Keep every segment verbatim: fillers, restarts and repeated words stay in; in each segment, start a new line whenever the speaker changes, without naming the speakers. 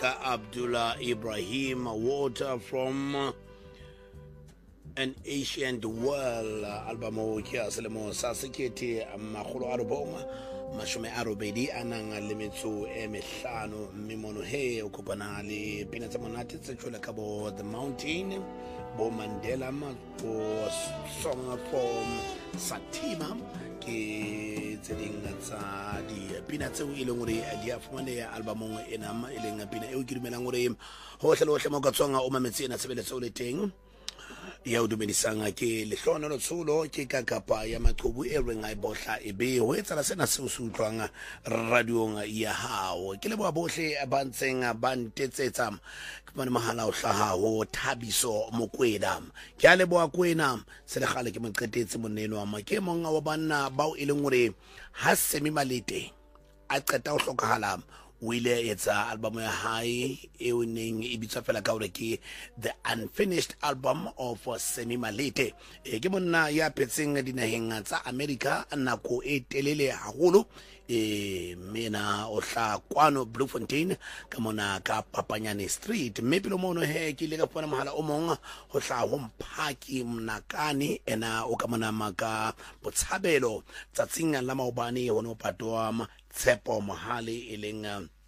ka Abdullah Ibrahim, Water from an Ancient World, album kia selemo sa sekete makgolo a robong mashome a robedi a nang le metso e mehlano mimono he o kopana le pina tsa monate tse tshwela ka bo The Mountain, bo Mandela, bo Song from Satima ke tse ding tsa di pina tseo e leng gore di a fumaneha albumong ena e leng pina eo ke dumelang gore hohle le hohle mo ka tswanga o mametse ena tshebeletso le teng ya o dumedisang ke lehlono lo tshulo ke ka kapa ya maqhubu e reng a bohla e be ho etsala sena se o se utlwang radiong ya hao ke le boa bohle ba ntseng ba ntetsetsa ke bana mahala o hlaha ho Thabiso Mokwena ke a le boa kwena se le gale ke mo qetetse moneno wa make monga wa banna bao e leng gore ha Semi Malete a qeta o hlokahala o ile etsa album ya hae e o neng e bitswa fela ka hore ke The Unfinished Album of Semi Malete. E ke monna ya phetseng dinaheng tsa America nako e telele haholo e mena o hla kwano Bloemfontein ka mona ka Papanyane Street mme pelo mono he ke ile ka fona mohala o mong ho hla ho Mphaki Mnakane ena o ka mona maka botshabelo tsatsing la maobane ho no patwa Tshepo Mohale e leng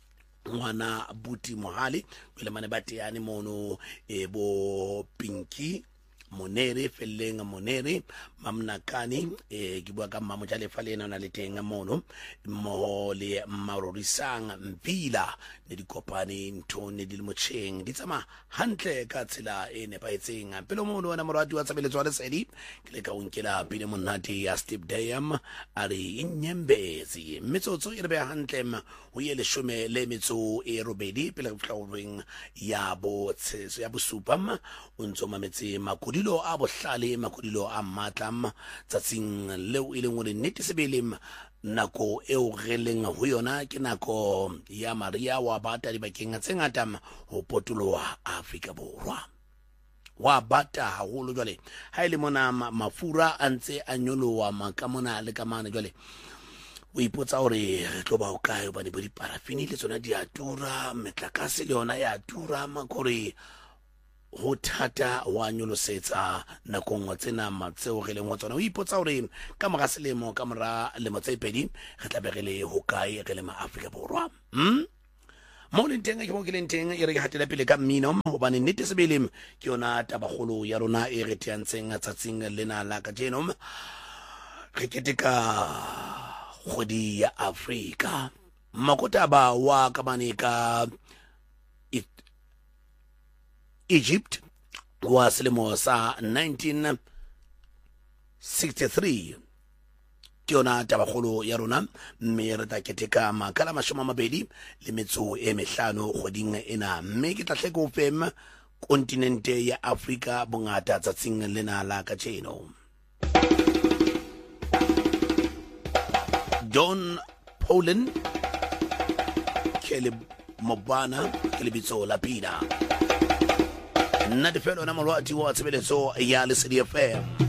ngwana Buti Mohale le mane bateane mono e bo Pinky Monere Feleng Monere Mamnakani e ke bua ka mamo ja lefa lena na le teng mono mo le Marorisang Mpila ne di kopane ntone di le motsheng di tsama hantle ka tsela e nepaetseng pelo mono wana morati wa tsabeletswa le sedi ke le ka unkela pele monate ya Steve Dayam ari inyembezi metsotso e re be hantle ho ye le shome le metso e robedi pele ka fhlaweng ya bo tseso ya bosupam o ntso mametse makudilo a bohlale makudilo a matlam tsatsing leo ile ngore nnete sebelem nako eo re leng ho yona ke nako ya Maria wa bata di bakeng tse ngata ho potoloha Afrika Borwa wa bata haholo jwale ha ile mona mafura a ntse a nyolowa makamona le kamana jwale o ipotsa hore re tlo ba o kae ba di parafini le tsona di a tura metlakase le yona ya tura makore ho thata wa nyolosetsa nakong wa tsena matseo re leng wa tsona o ipotsa hore ka mora selemo ka mora lemo tse pedi re tla be re le ho kae re le ma Afrika Borwa hm mo le teng ke mo ke le teng e re hatela pele ka mmino hobane nnete sebelem ke yona tabagolo ya rona e re tiantseng tsatsing lena la ka jenom re keteka kgwedi ya Afrika makota ba wa ka bane ka Egypt wa selemo sa nineteen sixty-three ke yona tabagolo ya rona mme re ta keteka makala mashoma mabedi le metso e mehlano kgoding ena mme ke tla hleka o fem kontinente ya Afrika bongata tsatsing lena la ka tjeno Don Poland Kelly Mobana ke lebitso la pina nna de felo na molwati wa tshebeletso ya Lesedi F M